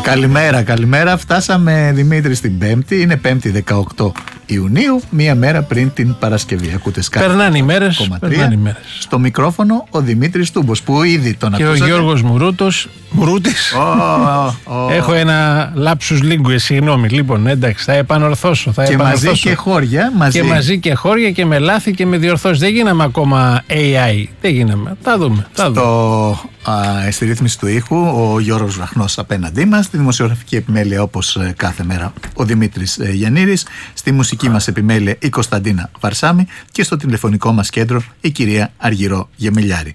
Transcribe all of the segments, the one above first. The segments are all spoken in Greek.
Καλημέρα. Φτάσαμε, Δημήτρη, στην Πέμπτη. Είναι Πέμπτη 18 Ιουνίου, μία μέρα πριν την Παρασκευή. Ακούτε Sky. Περνάνε οι μέρες. Στο μικρόφωνο ο Δημήτρης Τούμπος, που ήδη τον ακούσατε. Και ο Γιώργος Μουρούτης. Έχω ένα lapsus linguae, συγγνώμη. Λοιπόν, εντάξει, θα επανορθώσω. Μαζί και χώρια. Μαζί και χώρια και με λάθη και με διορθώσεις. Δεν γίναμε ακόμα AI. Δεν γίναμε. Θα δούμε. Στη ρύθμιση του ήχου ο Γιώργος Βραχνός απέναντί μας. Στη δημοσιογραφική επιμέλεια, όπως κάθε μέρα, ο Δημήτρης Γιαννήρης. Στη μουσική μας επιμέλεια η Κωνσταντίνα Βαρσάμη. Και στο τηλεφωνικό μας κέντρο η κυρία Αργυρό Γεμελιάρη.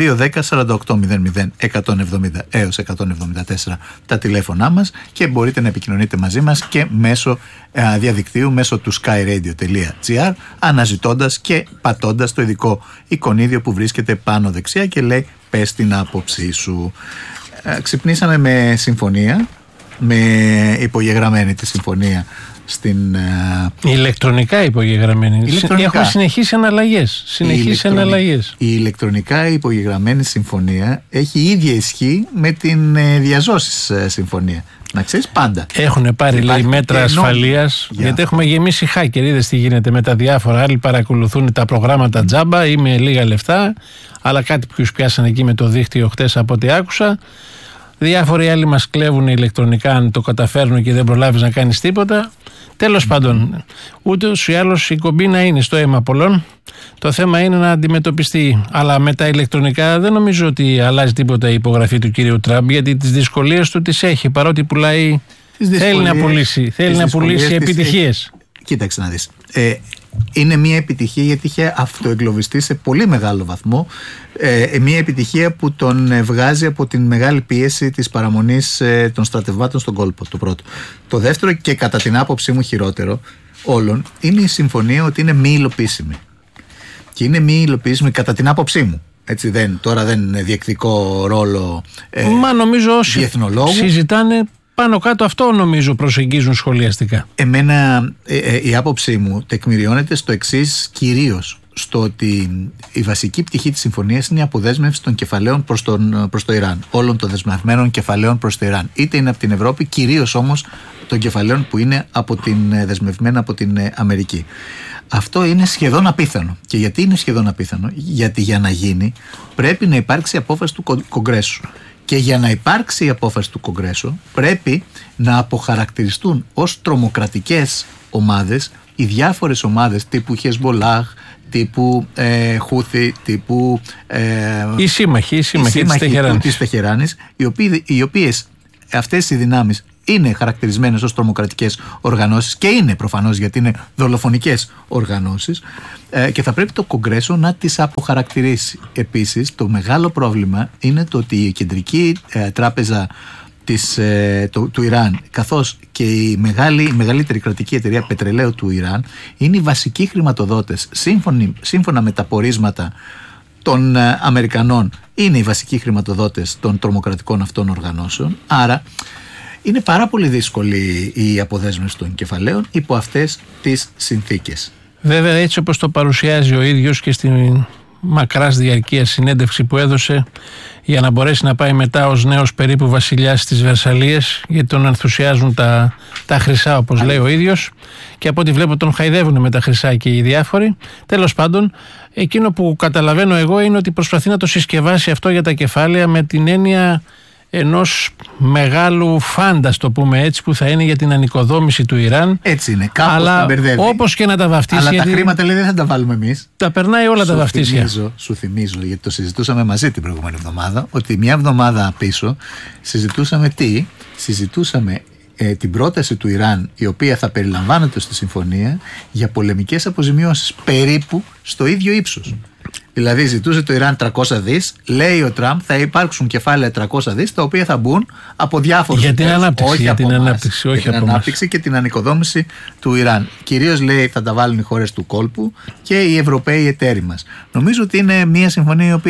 210-48-00-170 έως 174 τα τηλέφωνά μας, και μπορείτε να επικοινωνείτε μαζί μας και μέσω διαδικτύου, μέσω του skyradio.gr, αναζητώντας και πατώντας το ειδικό εικονίδιο που βρίσκεται πάνω δεξιά και λέει «Πες την άποψή σου». Ξυπνήσαμε με συμφωνία, με υπογεγραμμένη τη συμφωνία στην... ηλεκτρονικά υπογεγραμμένη. Έχουν συνεχίσει αναλλαγές. Η ηλεκτρονικά υπογεγραμμένη συμφωνία έχει ίδια ισχύ με την διαζώσεις συμφωνία. Να ξέρεις, πάντα. Έχουν πάρει, λέει, μέτρα ασφαλείας, γιατί έχουμε γεμίσει hacker. Είδες τι γίνεται με τα διάφορα. Άλλοι παρακολουθούν τα προγράμματα τζάμπα ή με λίγα λεφτά, αλλά κάτι ποιους πιάσανε εκεί με το δίκτυο χτες από ό,τι άκουσα. Διάφοροι άλλοι μας κλέβουν ηλεκτρονικά, αν το καταφέρνουν και δεν προλάβεις να κάνεις τίποτα. Τέλος πάντων, ούτως ή άλλως η κομπίνα είναι στο αίμα πολλών. Το θέμα είναι να αντιμετωπιστεί. Αλλά με τα ηλεκτρονικά δεν νομίζω ότι αλλάζει τίποτα η υπογραφή του κυρίου Τραμπ, γιατί τις δυσκολίες του τις έχει. Παρότι πουλάει, θέλει να πουλήσει επιτυχίες. Κοίταξε να δεις. Είναι μια επιτυχία γιατί είχε αυτοεγκλωβιστεί σε πολύ μεγάλο βαθμό. Μια επιτυχία που τον βγάζει από την μεγάλη πίεση της παραμονής των στρατευμάτων στον κόλπο, το πρώτο. Το δεύτερο, και κατά την άποψή μου χειρότερο όλων, είναι η συμφωνία ότι είναι μη υλοποιήσιμη. Και είναι μη υλοποιήσιμη κατά την άποψή μου. Έτσι, τώρα δεν διεκδικώ ρόλο νομίζω όσοι διεθνολόγου. Συζητάνε πάνω κάτω αυτό, νομίζω, προσεγγίζουν σχολιαστικά. Εμένα η άποψή μου τεκμηριώνεται στο εξής, κυρίως στο ότι η βασική πτυχή της συμφωνίας είναι η αποδέσμευση των κεφαλαίων προς το Ιράν, όλων των δεσμευμένων κεφαλαίων προς το Ιράν, είτε είναι από την Ευρώπη, κυρίως όμως των κεφαλαίων που είναι δεσμευμένα από την Αμερική. Αυτό είναι σχεδόν απίθανο. Και γιατί είναι σχεδόν απίθανο? Γιατί για να γίνει πρέπει να υπάρξει απόφαση του Κογκρέσου. Και για να υπάρξει η απόφαση του Κογκρέσου πρέπει να αποχαρακτηριστούν ως τρομοκρατικές ομάδες οι διάφορες ομάδες τύπου Χεσμολάχ, τύπου Χούθι, τύπου οι σύμμαχοι της Τεχεράνης, οι οποίες αυτές οι δυνάμεις είναι χαρακτηρισμένες ως τρομοκρατικές οργανώσεις, και είναι προφανώς, γιατί είναι δολοφονικές οργανώσεις, και θα πρέπει το Κογκρέσο να τις αποχαρακτηρίσει. Επίσης, το μεγάλο πρόβλημα είναι το ότι η κεντρική τράπεζα του Ιράν, καθώς και η μεγαλύτερη κρατική εταιρεία πετρελαίου του Ιράν, είναι οι βασικοί χρηματοδότες. Σύμφωνα με τα πορίσματα των Αμερικανών, είναι οι βασικοί χρηματοδότες των τρομοκρατικών αυτών οργανώσεων. Άρα είναι πάρα πολύ δύσκολη η αποδέσμευση των κεφαλαίων υπό αυτές τις συνθήκες. Βέβαια, έτσι όπως το παρουσιάζει ο ίδιος και στην μακράς διαρκείας συνέντευξη που έδωσε για να μπορέσει να πάει μετά ως νέος περίπου βασιλιάς της Βερσαλίες, γιατί τον ενθουσιάζουν τα χρυσά, όπως λέει ο ίδιος, και από ό,τι βλέπω τον χαϊδεύουν με τα χρυσά και οι διάφοροι. Τέλος πάντων, εκείνο που καταλαβαίνω εγώ είναι ότι προσπαθεί να το συσκευάσει αυτό για τα κεφάλαια με την έννοια ενός μεγάλου φάντα, το πούμε έτσι, που θα είναι για την ανοικοδόμηση του Ιράν. Έτσι είναι, κάπως αλλά τα μπερδεύει. Όπως και να τα βαφτίσει. Αλλά τα χρήματα, λέει, δεν θα τα βάλουμε εμείς. Τα περνάει όλα τα βαφτίσια. Σου θυμίζω, γιατί το συζητούσαμε μαζί την προηγούμενη εβδομάδα, ότι μια εβδομάδα πίσω συζητούσαμε τι? Συζητούσαμε την πρόταση του Ιράν, η οποία θα περιλαμβάνεται στη συμφωνία, για πολεμικές αποζημιώσεις περίπου στο ίδιο ύψος. Δηλαδή ζητούσε το Ιράν 300 δις, λέει ο Τραμπ θα υπάρξουν κεφάλαια 300 δις, τα οποία θα μπουν από διάφορους για την ανάπτυξη, για την ανάπτυξη και την ανοικοδόμηση του Ιράν. Κυρίως, λέει, θα τα βάλουν οι χώρες του κόλπου και οι Ευρωπαίοι εταίροι μας. Νομίζω ότι είναι μια συμφωνία η οποία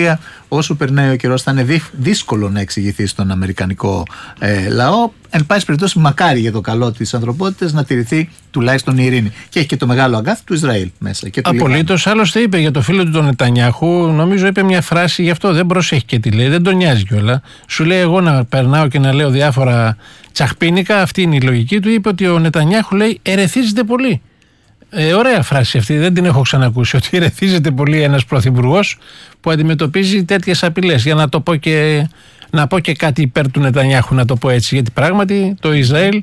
όσο περνάει ο καιρός θα είναι δύσκολο να εξηγηθεί στον αμερικανικό λαό. Εν πάση περιπτώσει, μακάρι για το καλό της ανθρωπότητας να τηρηθεί τουλάχιστον η ειρήνη. Και έχει και το μεγάλο αγκάθι του Ισραήλ μέσα. Απολύτως. Άλλωστε είπε για το φίλο του τον Νετανιάχου, νομίζω είπε μια φράση γι' αυτό. Δεν προσέχει και τι λέει, δεν τον νοιάζει κιόλα. Σου λέει, εγώ να περνάω και να λέω διάφορα τσαχπίνικα, αυτή είναι η λογική του. Είπε ότι ο Νετανιάχου λέει ερεθίζεται πολύ. Ωραία φράση αυτή, δεν την έχω ξανακούσει. Ότι ερεθίζεται πολύ ένας πρωθυπουργός που αντιμετωπίζει τέτοιες απειλές. Για να το πω και. Να πω και κάτι υπέρ του Νετανιάχου, να το πω έτσι. Γιατί πράγματι το Ισραήλ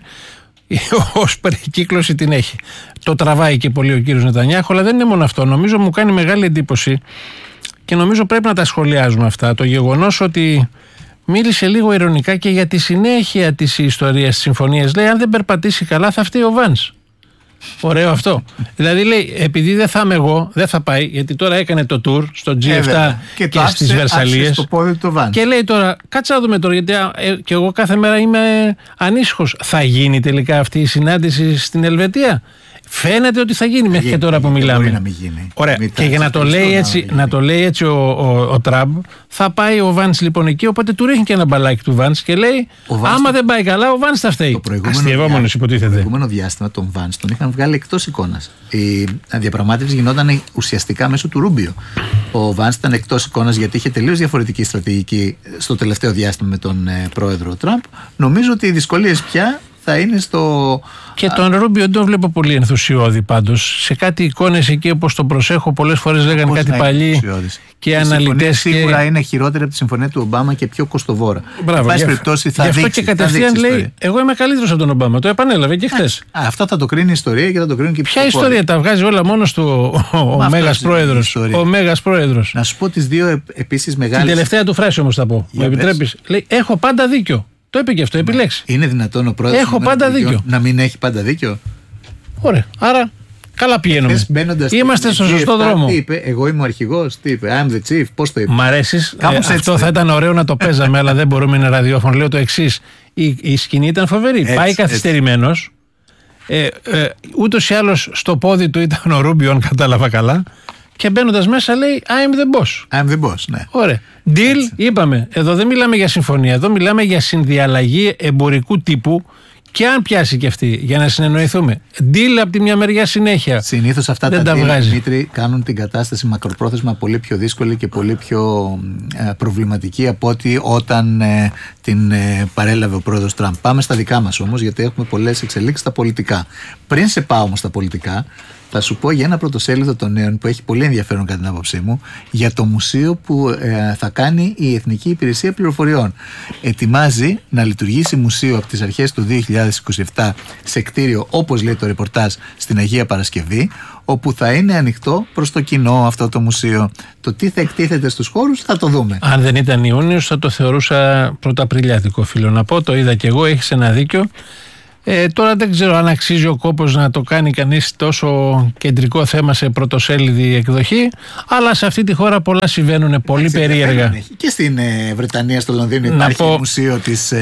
ως περικύκλωση την έχει. Το τραβάει και πολύ ο κύριος Νετανιάχου, αλλά δεν είναι μόνο αυτό. Νομίζω μου κάνει μεγάλη εντύπωση και νομίζω πρέπει να τα σχολιάζουμε αυτά. Το γεγονός ότι μίλησε λίγο ειρωνικά και για τη συνέχεια της ιστορίας της συμφωνίας. Λέει, αν δεν περπατήσει καλά, θα φταίει ο Βάνς. Ωραίο αυτό. Δηλαδή λέει, επειδή δεν θα είμαι εγώ, δεν θα πάει, γιατί τώρα έκανε το tour στο G7 και στις Βερσαλίες. Και λέει τώρα, κάτσε να δούμε τώρα, γιατί και εγώ κάθε μέρα είμαι ανήσυχος. Θα γίνει τελικά αυτή η συνάντηση στην Ελβετία? Φαίνεται ότι θα γίνει μέχρι και τώρα που μιλάμε. Μπορεί να μην γίνει. Ωραία. Και για να το λέει έτσι ο Τραμπ, θα πάει ο Βάνς λοιπόν εκεί, οπότε του ρίχνει και ένα μπαλάκι του Βάνς και λέει, άμα δεν πάει καλά, ο Βάνς θα φταίει. Αστειευόμενος υποτίθεται. Το προηγούμενο διάστημα τον Βάνς τον είχαν βγάλει εκτός εικόνας. Η διαπραγμάτευση γινόταν ουσιαστικά μέσω του Ρούμπιο. Ο Βάνς ήταν εκτός εικόνας γιατί είχε τελείως διαφορετική στρατηγική στο τελευταίο διάστημα με τον πρόεδρο Τραμπ. Νομίζω ότι οι δυσκολίες πια θα είναι στο. Και τον Ρούμπιο δεν τον βλέπω πολύ ενθουσιώδη πάντως. Σε κάτι εικόνες εκεί, όπως τον προσέχω, πολλές φορές λέγανε κάτι παλιοί και αναλυτές. Σίγουρα είναι χειρότερη από τη συμφωνία του Ομπάμα και πιο κοστοβόρα. Μπράβο. Γι' αυτό και κατευθείαν λέει: εγώ είμαι καλύτερος από τον Ομπάμα. Το επανέλαβε και χθες. Αυτό θα το κρίνει η ιστορία και θα το κρίνει και ποια ιστορία? Τα βγάζει όλα μόνος του ο Μέγας Πρόεδρος. Ο Μέγας Πρόεδρος. Να σου πω τις δύο επίσης μεγάλες. Την τελευταία του φράση όμως θα πω. Μου επιτρέπεις? Λέει: έχω πάντα δίκιο. Το είπε και αυτό, επιλέξει. Είναι δυνατόν ο πρόεδρος έχω πάντα δίκιο να μην έχει πάντα δίκιο? Ωραία. Άρα καλά πηγαίνουμε. Είμαστε στο σωστό δρόμο. Τι είπε, εγώ είμαι ο αρχηγός, τι είπε, I'm the chief, πώς το είπε? Μ' αρέσεις. Αυτό θα ήταν ωραίο να το παίζαμε, αλλά δεν μπορούμε, είναι ραδιόφωνο. Λέω το εξής. Η σκηνή ήταν φοβερή. Πάει καθυστερημένος. Ούτως ή άλλως στο πόδι του ήταν ο Ρούμπιο, αν κατάλαβα καλά. Και μπαίνοντας μέσα λέει I'm the boss. I'm the boss, ναι. Ωραία. Deal, είπαμε. Εδώ δεν μιλάμε για συμφωνία. Εδώ μιλάμε για συνδιαλλαγή εμπορικού τύπου. Και αν πιάσει και αυτή, για να συνεννοηθούμε. Deal από τη μια μεριά συνέχεια. Συνήθως αυτά τα deal, Δημήτρη, κάνουν την κατάσταση μακροπρόθεσμα πολύ πιο δύσκολη και πολύ πιο προβληματική από ότι όταν την παρέλαβε ο πρόεδρος Τραμπ. Πάμε στα δικά μας όμως, γιατί έχουμε πολλές εξελίξεις στα πολιτικά. Πριν σε πάω όμως στα πολιτικά, θα σου πω για ένα πρωτοσέλιδο των νέων που έχει πολύ ενδιαφέρον κατά την άποψή μου, για το μουσείο που θα κάνει η Εθνική Υπηρεσία Πληροφοριών. Ετοιμάζει να λειτουργήσει μουσείο από τις αρχές του 2027 σε κτίριο, όπως λέει το ρεπορτάζ, στην Αγία Παρασκευή, όπου θα είναι ανοιχτό προς το κοινό αυτό το μουσείο. Το τι θα εκτίθεται στους χώρους θα το δούμε. Αν δεν ήταν Ιούνιος θα το θεωρούσα πρωταπριλιάτικο, φίλο να πω. Το είδα κι εγώ, έχεις ένα δίκιο. Τώρα δεν ξέρω αν αξίζει ο κόπος να το κάνει κανείς τόσο κεντρικό θέμα σε πρωτοσέλιδη εκδοχή, αλλά σε αυτή τη χώρα πολλά συμβαίνουν πολύ περίεργα. Και στην Βρετανία, στο Λονδίνο, υπάρχει μουσείο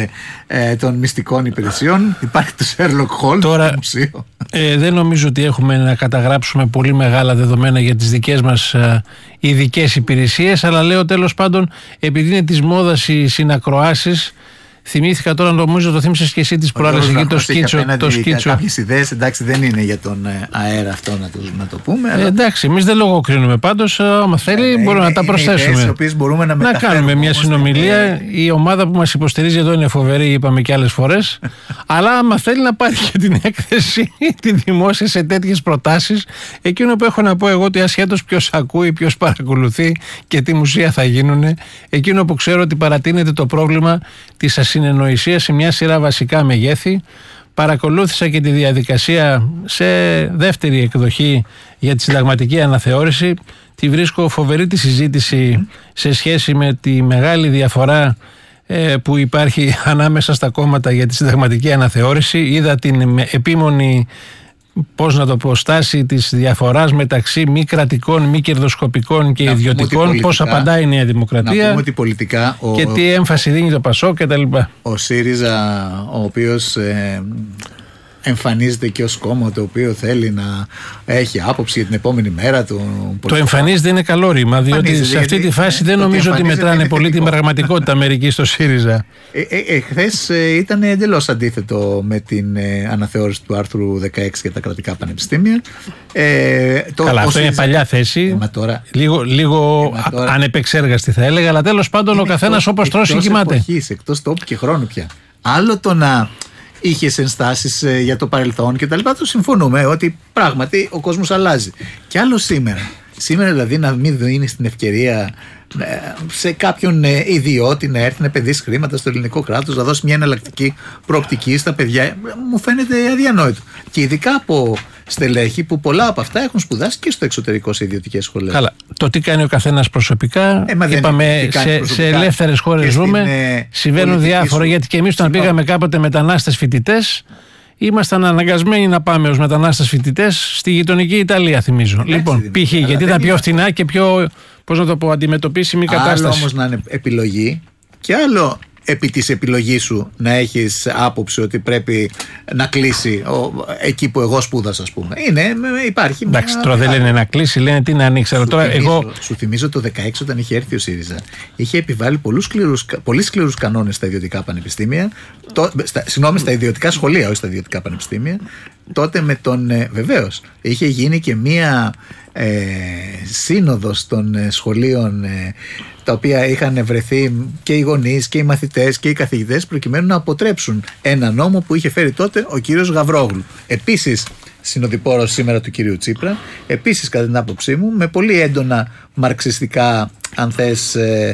των μυστικών υπηρεσιών. Υπάρχει το Sherlock Holmes. Τώρα, μουσείο. Δεν νομίζω ότι έχουμε να καταγράψουμε πολύ μεγάλα δεδομένα για τις δικές μας ειδικές υπηρεσίες, αλλά λέω τέλος πάντων, επειδή είναι της μόδας οι συνακροάσεις. Θυμήθηκα τώρα, νομίζω το θύμισες και εσύ τις προάλλες εκεί το σκίτσο. Κάποιες ιδέες, εντάξει, δεν είναι για τον αέρα αυτό να το πούμε. Αλλά... εντάξει, εμείς δεν λογοκρίνουμε πάντως. Άμα θέλει, μπορούμε να τα προσθέσουμε. Να κάνουμε μια συνομιλία. Η ομάδα που μας υποστηρίζει εδώ είναι φοβερή, είπαμε και άλλες φορές. Αλλά άμα θέλει να πάρει και την έκθεση, τη δημόσια σε τέτοιες προτάσεις, εκείνο που έχω να πω εγώ, ότι ασχέτως ποιος ακούει, ποιος παρακολουθεί και τι μουσεία θα γίνουν, εκείνο που ξέρω ότι παρατείνεται το πρόβλημα της ασυνεννοησία σε μια σειρά βασικά μεγέθη. Παρακολούθησα και τη διαδικασία σε δεύτερη εκδοχή για τη συνταγματική αναθεώρηση. Τη βρίσκω φοβερή τη συζήτηση σε σχέση με τη μεγάλη διαφορά που υπάρχει ανάμεσα στα κόμματα για τη συνταγματική αναθεώρηση. Είδα την επίμονη, πώς να το πω, στάση της διαφοράς μεταξύ μη κρατικών, μη κερδοσκοπικών και ιδιωτικών, πώς απαντάει η Νέα Δημοκρατία, να πούμε ότι πολιτικά και τι έμφαση δίνει το ΠΑΣΟΚ κτλ. Ο ΣΥΡΙΖΑ, ο οποίος εμφανίζεται και ως κόμμα το οποίο θέλει να έχει άποψη για την επόμενη μέρα του. Το εμφανίζεται είναι καλό ρήμα, διότι σε αυτή τη φάση δεν νομίζω ότι μετράνε πολύ την πραγματικότητα μερικοί στο ΣΥΡΙΖΑ. Χθες ήταν εντελώς αντίθετο με την αναθεώρηση του άρθρου 16 για τα κρατικά πανεπιστήμια. Καλά, αυτό είναι παλιά θέση. Λίγο ανεπεξέργαστη θα έλεγα, αλλά τέλος πάντων ο καθένας όπως τρώσει κοιμάται. Εκτός τόπου και χρόνου πια. Άλλο το να είχες ενστάσεις για το παρελθόν και τα λοιπά, το συμφωνούμε ότι πράγματι ο κόσμος αλλάζει. Και άλλο σήμερα. Σήμερα δηλαδή να μην δίνεις την ευκαιρία σε κάποιον ιδιώτη να έρθει να επενδύσει χρήματα στο ελληνικό κράτος, να δώσει μια εναλλακτική προοπτική στα παιδιά, μου φαίνεται αδιανόητο. Και ειδικά από στελέχη που πολλά από αυτά έχουν σπουδάσει και στο εξωτερικό σε ιδιωτικές σχολές. Καλά. Το τι κάνει ο καθένας προσωπικά, είπαμε σε ελεύθερες χώρες ζούμε, συμβαίνουν διάφορα, γιατί και εμείς όταν πήγαμε κάποτε μετανάστες φοιτητές, ήμασταν αναγκασμένοι να πάμε ως μετανάστες φοιτητές στη γειτονική Ιταλία, θυμίζω. Λοιπόν, π.χ. γιατί ήταν πιο φθηνά και πιο, πώς να το πω, αντιμετωπίσιμη κατάσταση. Άλλο όμως να είναι επιλογή και άλλο επί της επιλογής σου να έχεις άποψη ότι πρέπει να κλείσει εκεί που εγώ σπούδασα, ας πούμε. Υπάρχει. Εντάξει, τώρα δεν λένε να κλείσει, λένε τι να ανοίξει. Σου θυμίζω το 2016 όταν είχε έρθει ο ΣΥΡΙΖΑ, είχε επιβάλει πολύ σκληρούς κανόνες στα ιδιωτικά πανεπιστήμια, στα ιδιωτικά σχολεία, όχι στα ιδιωτικά πανεπιστήμια. Τότε με τον. Βεβαίως, είχε γίνει και μία σύνοδος των σχολείων, τα οποία είχαν βρεθεί και οι γονείς και οι μαθητές και οι καθηγητές, προκειμένου να αποτρέψουν ένα νόμο που είχε φέρει τότε ο κύριος Γαβρόγλου. Επίσης, συνοδοιπόρος σήμερα του κυρίου Τσίπρα, επίσης κατά την άποψή μου, με πολύ έντονα μαρξιστικά, αν θες,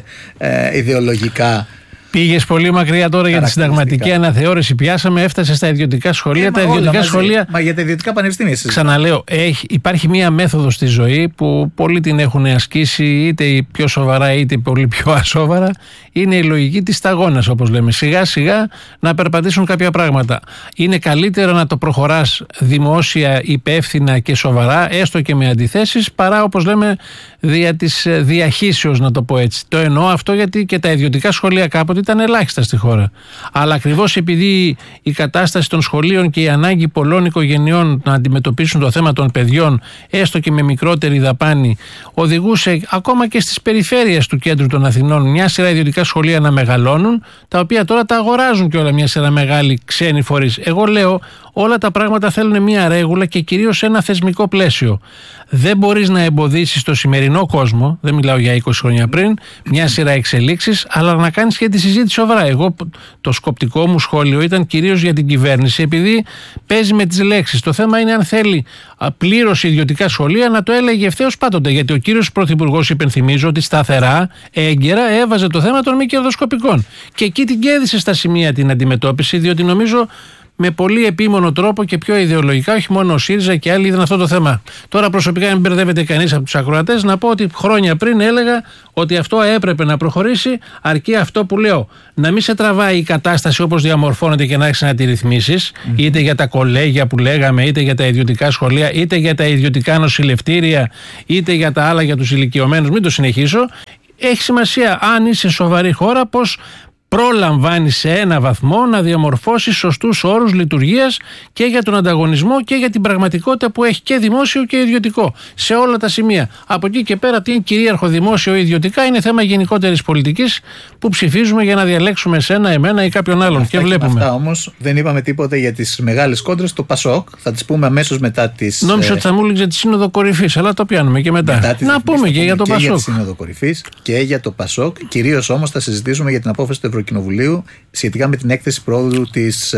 ιδεολογικά. Πήγες πολύ μακριά τώρα για τη συνταγματική αναθεώρηση. Πιάσαμε, έφτασε στα ιδιωτικά σχολεία. Τα ιδιωτικά σχολεία. Μα για τα ιδιωτικά πανεπιστήμια. Ξαναλέω, υπάρχει μία μέθοδος στη ζωή που πολλοί την έχουν ασκήσει, είτε πιο σοβαρά είτε πολύ πιο ασόβαρα. Είναι η λογική της σταγόνας, όπως λέμε. Σιγά σιγά να περπατήσουν κάποια πράγματα. Είναι καλύτερο να το προχωράς δημόσια, υπεύθυνα και σοβαρά, έστω και με αντιθέσεις, παρά όπως λέμε δια της διαχύσεως, να το πω έτσι. Το εννοώ αυτό γιατί και τα ιδιωτικά σχολεία κάποτε ήταν ελάχιστα στη χώρα. Αλλά ακριβώς επειδή η κατάσταση των σχολείων και η ανάγκη πολλών οικογενειών να αντιμετωπίσουν το θέμα των παιδιών, έστω και με μικρότερη δαπάνη, οδηγούσε ακόμα και στις περιφέρειες του κέντρου των Αθηνών μια σειρά ιδιωτικά σχολεία να μεγαλώνουν, τα οποία τώρα τα αγοράζουν και όλα μια σειρά μεγάλοι ξένοι φορείς. Εγώ λέω, όλα τα πράγματα θέλουν μια ρέγουλα και κυρίως ένα θεσμικό πλαίσιο. Δεν μπορείς να εμποδίσεις το σημερινό κόσμο, δεν μιλάω για 20 χρόνια πριν, μια σειρά εξελίξεις, αλλά να κάνεις και τη συζήτηση σοβαρά. Εγώ το σκοπτικό μου σχόλιο ήταν κυρίως για την κυβέρνηση, επειδή παίζει με τις λέξεις. Το θέμα είναι αν θέλει πλήρως ιδιωτικά σχολεία να το έλεγε ευθέως πάντοτε. Γιατί ο κύριος Πρωθυπουργός, υπενθυμίζω, ότι σταθερά, έγκαιρα έβαζε το θέμα των μη κερδοσκοπικών. Και εκεί την κέρδισε στα σημεία την αντιμετώπιση, διότι νομίζω με πολύ επίμονο τρόπο και πιο ιδεολογικά, όχι μόνο ο ΣΥΡΙΖΑ και άλλοι είδαν αυτό το θέμα. Τώρα προσωπικά, μην μπερδεύεται κανείς από τους ακροατές, να πω ότι χρόνια πριν έλεγα ότι αυτό έπρεπε να προχωρήσει, αρκεί αυτό που λέω. Να μην σε τραβάει η κατάσταση όπως διαμορφώνεται και να έχεις να τη ρυθμίσεις, είτε για τα κολέγια που λέγαμε, είτε για τα ιδιωτικά σχολεία, είτε για τα ιδιωτικά νοσηλευτήρια, είτε για τα άλλα για τους ηλικιωμένους. Μην το συνεχίσω. Έχει σημασία, αν είσαι σοβαρή χώρα, πως προλαμβάνει σε ένα βαθμό να διαμορφώσει σωστούς όρους λειτουργίας και για τον ανταγωνισμό και για την πραγματικότητα που έχει και δημόσιο και ιδιωτικό. Σε όλα τα σημεία. Από εκεί και πέρα, τι είναι κυρίαρχο δημόσιο ή ιδιωτικά, είναι θέμα γενικότερης πολιτικής που ψηφίζουμε για να διαλέξουμε εσένα, εμένα ή κάποιον άλλον. Αυτά και βλέπουμε. Αυτά όμως δεν είπαμε τίποτα για τις μεγάλες κόντρες. Το ΠΑΣΟΚ θα τις πούμε αμέσως μετά τις. Νόμιζα ότι θα μου έλεγε τη Σύνοδο Κορυφής, αλλά το πιάνουμε και μετά. Να πούμε και για το ΠΑΣΟΚ. Και για τη Σύνοδο Κορυφής και για το ΠΑΣΟΚ. Κυρίως όμως θα συζητήσουμε για την απόφαση του Ευρωκοινοβουλίου σχετικά με την έκθεση πρόοδου της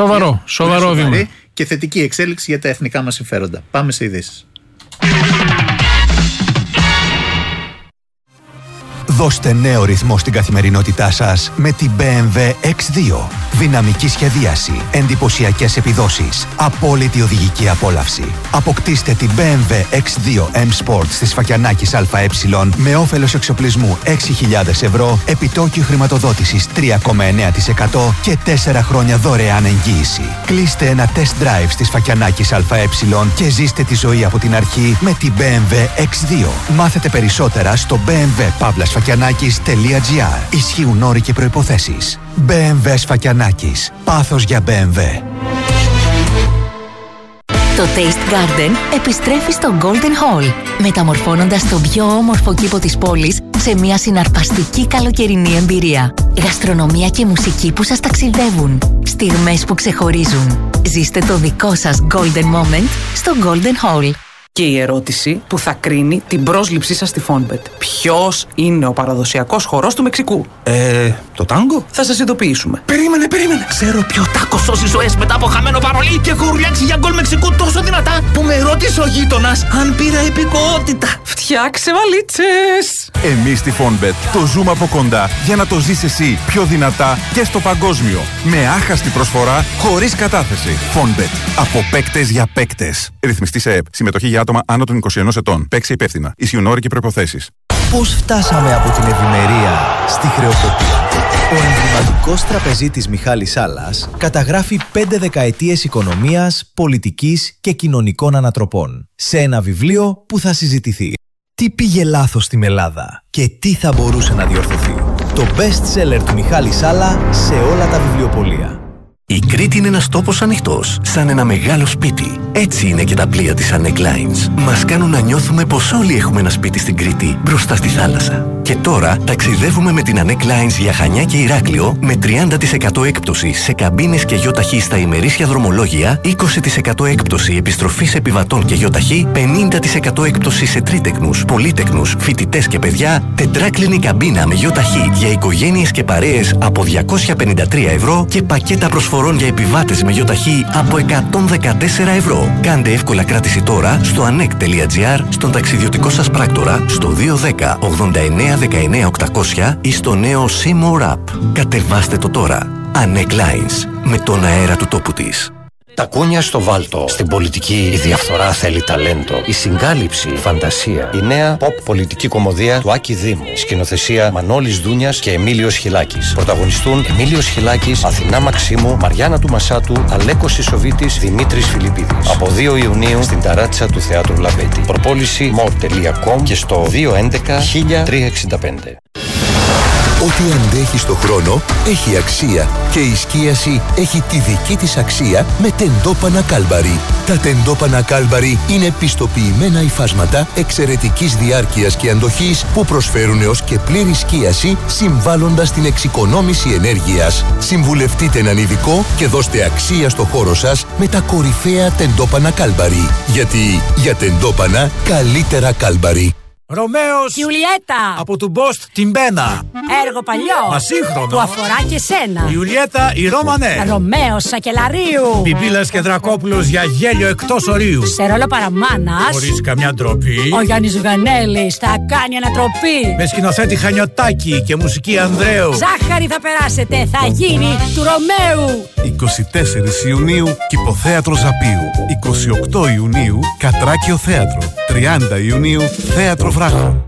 σοβαρό βήμα και θετική εξέλιξη για τα εθνικά μας συμφέροντα. Πάμε σε ειδήσεις. Δώστε νέο ρυθμό στην καθημερινότητά σας με την BMW X2. Δυναμική σχεδίαση, εντυπωσιακές επιδόσεις, απόλυτη οδηγική απόλαυση. Αποκτήστε την BMW X2 M Sport στη Σφακιανάκης ΑΕ με όφελος εξοπλισμού 6.000 ευρώ, επιτόκιο χρηματοδότησης 3,9% και 4 χρόνια δωρεάν εγγύηση. Κλείστε ένα test drive στη Σφακιανάκης ΑΕ και ζήστε τη ζωή από την αρχή με την BMW X2. Μάθετε περισσότερα στο bmw-sfakianakis.gr. Ισχύουν όροι και προϋποθέσεις. BMW Σφακιανάκης. Πάθος για BMW. Το Taste Garden επιστρέφει στο Golden Hall, μεταμορφώνοντας τον πιο όμορφο κήπο της πόλης σε μια συναρπαστική καλοκαιρινή εμπειρία. Γαστρονομία και μουσική που σας ταξιδεύουν. Στιγμές που ξεχωρίζουν. Ζήστε το δικό σας Golden Moment στο Golden Hall. Και η ερώτηση που θα κρίνει την πρόσληψή σας στη Fonbet. Ποιος είναι ο παραδοσιακός χορός του Μεξικού? Το τάγκο? Θα σας ειδοποιήσουμε. Περίμενε. Ξέρω ποιο τάκο σώσει ζωές μετά από χαμένο παρολί και έχω ουρλιάξει για γκολ Μεξικού τόσο δυνατά που με ρώτησε ο γείτονας αν πήρα υπηκοότητα. Φτιάξε βαλίτσες! Εμείς στη Fonbet το ζούμε από κοντά για να το ζεις εσύ πιο δυνατά και στο παγκόσμιο. Με άχαστη προσφορά, χωρίς κατάθεση. Fonbet. Από παίκτες για παίκτες. Ρυθμιστή σε ΕΠ. Συμμετοχή για άτομα άνω των 21 ετών. Παίξε υπεύθυνα. Ισχύουν όροι και προϋποθέσεις. Πώς φτάσαμε από την ευημερία στη χρεοκοπία? Ο εμβληματικός τραπεζίτης Μιχάλης Σάλλας καταγράφει 5 δεκαετίες οικονομίας, πολιτικής και κοινωνικών ανατροπών σε ένα βιβλίο που θα συζητηθεί. Τι πήγε λάθος στην Ελλάδα και τι θα μπορούσε να διορθωθεί? Το best seller του Μιχάλη Σάλλα σε όλα τα βιβλιοπωλεία. Η Κρήτη είναι ένας τόπος ανοιχτός, σαν ένα μεγάλο σπίτι. Έτσι είναι και τα πλοία της Anek Lines. Μας κάνουν να νιώθουμε πως όλοι έχουμε ένα σπίτι στην Κρήτη, μπροστά στη θάλασσα. Και τώρα ταξιδεύουμε με την Anek Lines για Χανιά και Ηράκλειο με 30% έκπτωση σε καμπίνες και γιοταχή στα ημερήσια δρομολόγια, 20% έκπτωση επιστροφής επιβατών και γιοταχή, 50% έκπτωση σε τρίτεκνους, πολύτεκνους, φοιτητές και παιδιά, τετράκλινη καμπίνα με γιοταχή για οικογένειες και παρέες από 253 ευρώ και πακέτα προσφορών για επιβάτες με γιοταχή από 114 ευρώ. Κάντε εύκολα κράτηση τώρα στο anek.gr, στον ταξιδιωτικό σας πράκτορα, στο 210 89 19 800 ή στο νέο Seymour App. Κατεβάστε το τώρα. Anek Lines. Με τον αέρα του τόπου της. Τα κούνια στο βάλτο. Στην πολιτική η διαφθορά θέλει ταλέντο. Η συγκάλυψη, η φαντασία. Η νέα pop πολιτική κομμωδία του Άκη Δήμου. Σκηνοθεσία Μανώλης Δούνιας και Εμίλιος Χιλάκης. Πρωταγωνιστούν Εμίλιος Χιλάκης, Αθηνά Μαξίμου, Μαριάννα του Μασάτου, Αλέκος Ισοβίτης, Δημήτρης Φιλιππίδης. Από 2 Ιουνίου στην ταράτσα του Θεάτρου Λαβέτη. Προπόληση more.com και στο 211 1365. Ό,τι αντέχει στο χρόνο έχει αξία και η σκίαση έχει τη δική της αξία με τεντόπανα Κάλμπαρι. Τα τεντόπανα Κάλμπαρι είναι πιστοποιημένα υφάσματα εξαιρετικής διάρκειας και αντοχής που προσφέρουν έως και πλήρη σκίαση συμβάλλοντας στην εξοικονόμηση ενέργειας. Συμβουλευτείτε έναν ειδικό και δώστε αξία στο χώρο σας με τα κορυφαία τεντόπανα Κάλμπαρι. Γιατί για τεντόπανα καλύτερα Κάλμπαρι. Ρωμαίος Ιουλιέτα από του Μπόστ την Μπένα. Έργο παλιό Μα σύγχρονο που αφορά και σένα. Ιουλιέτα η Ρώμανε. Ρωμαίος Σακελαρίου. Πιπίλας και Δρακόπουλος για γέλιο εκτός ορίου. Σε ρόλο παραμάνας, χωρίς καμιά ντροπή, ο Γιάννης Ζουγανέλης θα κάνει ανατροπή. Με σκηνοθέτη Χανιωτάκη και μουσική Ανδρέου. Ζάχαρη θα περάσετε, θα γίνει του Ρωμαίου. 24 Ιουνίου Κηποθέατρο Ζαπίου. 28 Ιουνίου Κατράκιο Θέατρο. 30 Ιουνίου Θέατρο Βράχο.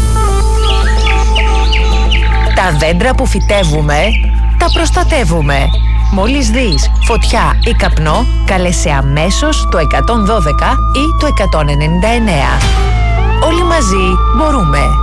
Τα δέντρα που φυτεύουμε, τα προστατεύουμε. Μόλις δεις φωτιά ή καπνό, καλέσαι αμέσως το 112 ή το 199. Όλοι μαζί μπορούμε.